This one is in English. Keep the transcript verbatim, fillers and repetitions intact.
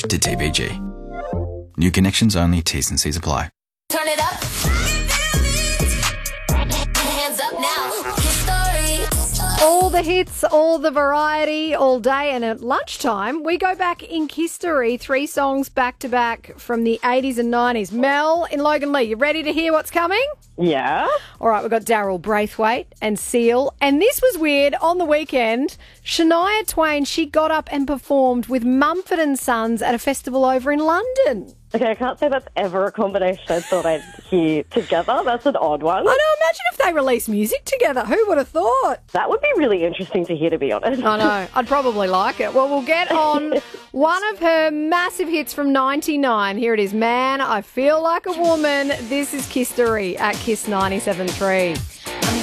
to T B G. New connections only, T's and C's apply. Turn it up. Hands up now. History. All the hits, all the variety, all day. And at lunchtime, we go back in history. Three songs back to back from the eighties and nineties. Mel in Logan Lee, you ready to hear what's coming? Yeah. All right, we've got Daryl Braithwaite and Seal. And this was weird. On the weekend, Shania Twain, she got up and performed with Mumford and Sons at a festival over in London. Okay, I can't say that's ever a combination I thought I'd hear together. That's an odd one. I know, imagine if they released music together. Who would have thought? That would be really interesting to hear, to be honest. I know. I'd probably like it. Well, we'll get on one of her massive hits from ninety-nine. Here it is, Man, I Feel Like a Woman. This is Kistery at Kiss ninety-seven point three.